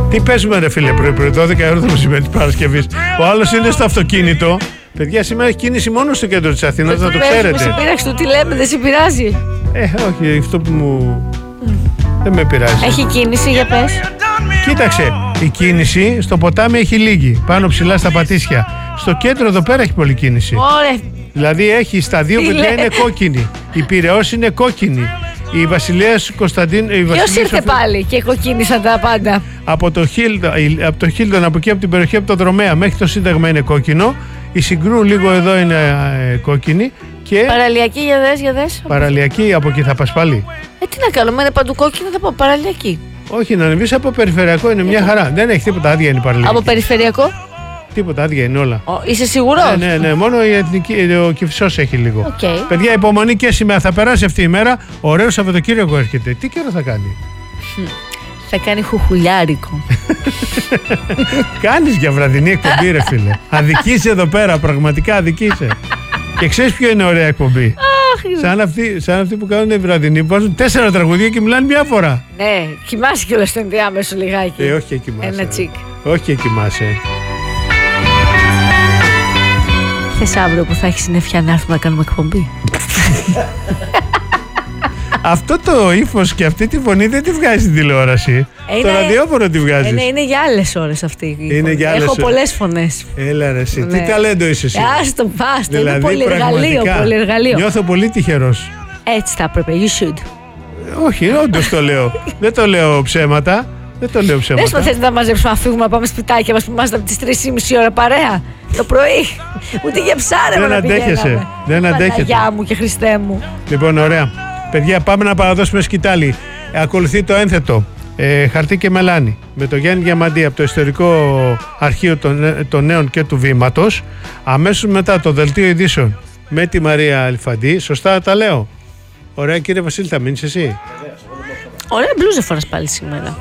Τι παίζουμε, ρε φίλε, πρωί 12 ώρα το μεσημέρι της Παρασκευής. Ο άλλος είναι στο αυτοκίνητο. Παιδιά, σήμερα έχει κίνηση μόνο στο κέντρο της Αθήνας, να το ξέρετε. Σε πειράξει το τι λέμε, δεν σε πειράζει. Όχι, αυτό που μου. Δεν με πειράζει. Έχει κίνηση, για πες. Κοίταξε, η κίνηση στο ποτάμι έχει λίγη, πάνω ψηλά στα Πατήσια. Στο κέντρο εδώ πέρα έχει πολλή κίνηση. Ωραία. Δηλαδή έχει στα δύο παιδιά είναι κόκκινη. Η Πειραιώς είναι κόκκινη. Η Βασιλέας Κωνσταντίνου. Ποιος ήρθε πάλι και κοκκίνησαν τα πάντα. Από το Χίλτον, από εκεί από την περιοχή από το Δρομέα μέχρι το Σύνταγμα είναι κόκκινο. Η Συγκρού λίγο εδώ είναι κόκκινη. Και Παραλιακή, για δες. Παραλιακή, από εκεί θα πας πάλι. Τι να κάνουμε, είναι παντού κόκκινο, θα πω παραλιακή. Όχι, να ανεβείς από περιφερειακό είναι μια χαρά. Δεν έχει τίποτα, άδεια είναι η παραλιακή. Από περιφερειακό. Τίποτα, άδεια είναι όλα. Είσαι σίγουρος? Ναι, μόνο ο Κηφισός έχει λίγο. Okay. Παιδιά, υπομονή και σήμερα θα περάσει αυτή η μέρα. Ωραίο Σαββατοκύριακο έρχεται. Τι καιρό θα κάνει? Θα κάνει χουχουλιάρικο. Κάνεις για βραδινή εκπομπή, ρε φίλε. Αδικείσαι εδώ πέρα, πραγματικά αδικείσαι. Και ξέρεις ποιο είναι ωραία εκπομπή? Σαν αυτοί που κάνουν βραδινή, που βάζουν 4 τραγουδία και μιλάνε μια φορά. Ναι, κοιμάσαι κιόλας στο ενδιάμεσο λιγάκι. Όχι και κοιμάσαι. Ένα τσικ. Όχι και κοιμάσαι. Θες αύριο που θα έχει συννεφιά να έρθουμε να κάνουμε εκπομπή? Αυτό το ύφος και αυτή τη φωνή δεν τη βγάζει στην τηλεόραση. Το ραδιόφωνο τη βγάζει. Είναι για άλλες ώρες αυτή. Έχω πολλές φωνές. Έλα ρε εσύ, τι ταλέντο είσαι εσύ. Άστο, δηλαδή, είναι πολυεργαλείο. Νιώθω πολύ τυχερός. Έτσι θα έπρεπε, you should. Όχι, όντως το λέω. Δεν το λέω ψέματα. Δεν θα θες να μαζέψουμε να φύγουμε να πάμε σπιτάκια μας που είμαστε από τις 3:30 ώρα παρέα το πρωί. Ούτε για ψάρεμα να πηγαίναμε. Δεν αντέχεσαι. Παναγιά μου και Χριστέ μου. Λοιπόν, ωραία. Παιδιά, πάμε να παραδώσουμε σκητάλη. Ακολουθεί το ένθετο. Χαρτί και μελάνι. Με το Γιάννη Διαμαντή από το Ιστορικό Αρχείο των Νέων και του Βήματος. Αμέσως μετά το Δελτίο Ειδήσεων με τη Μαρία Αλφαντή. Σωστά τα λέω? Ωραία, κύριε Βασίλη, θα μείνεις εσύ? Ωραία μπλούζα φοράς πάλι σήμερα.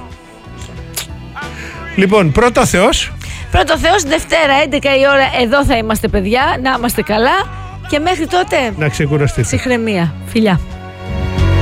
Λοιπόν, πρώτο Θεός. Πρώτο Θεός, Δευτέρα 11 η ώρα εδώ θα είμαστε, παιδιά. Να είμαστε καλά και μέχρι τότε να ξεκουραστείτε. Ψυχραιμία. Φιλιά.